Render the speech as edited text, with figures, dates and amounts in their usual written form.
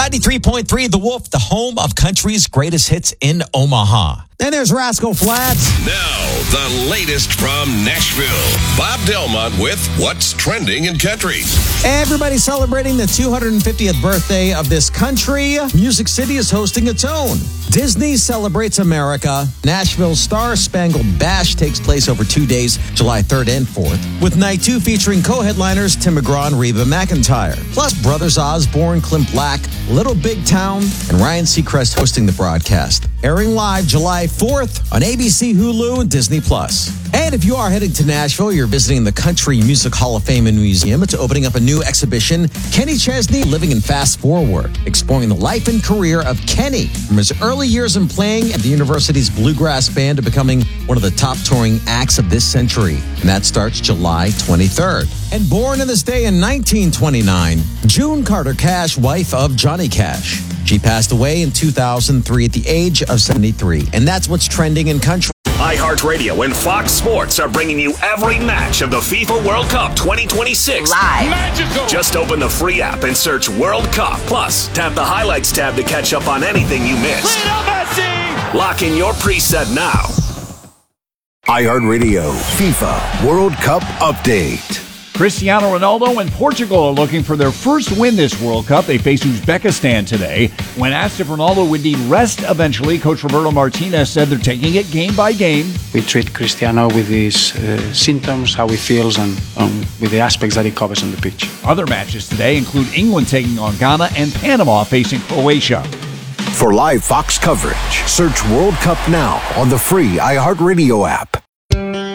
93.3 The Wolf, the home of country's greatest hits in Omaha. And there's Rascal Flatts. Now, the latest from Nashville. Bob Delmont with What's Trending in Country. Everybody celebrating the 250th birthday of this country. Music City is hosting its own. Disney celebrates America. Nashville's Star Spangled Bash takes place over 2 days, July 3rd and 4th, with Night 2 featuring co-headliners Tim McGraw and Reba McEntire. Plus, Brothers Osborne, Clint Black, Little Big Town, and Ryan Seacrest hosting the broadcast. Airing live July 4th on ABC, Hulu, and Disney+. And if you are heading to Nashville, you're visiting the Country Music Hall of Fame and Museum. It's opening up a new exhibition, Kenny Chesney Living in Fast Forward, exploring the life and career of Kenny from his early years in playing at the university's bluegrass band to becoming one of the top touring acts of this century. And that starts July 23rd. And born in this day in 1929, June Carter Cash, wife of Johnny Cash. She passed away in 2003 at the age of 73. And that's what's trending in country. iHeartRadio and Fox Sports are bringing you every match of the FIFA World Cup 2026. Live. Magical. Just open the free app and search World Cup. Plus, tap the highlights tab to catch up on anything you missed. Lock in your preset now. iHeartRadio FIFA World Cup Update. Cristiano Ronaldo and Portugal are looking for their first win this World Cup. They face Uzbekistan today. When asked if Ronaldo would need rest eventually, Coach Roberto Martinez said they're taking it game by game. We treat Cristiano with his symptoms, how he feels, and with the aspects that he covers on the pitch. Other matches today include England taking on Ghana and Panama facing Croatia. For live Fox coverage, search World Cup now on the free iHeartRadio app.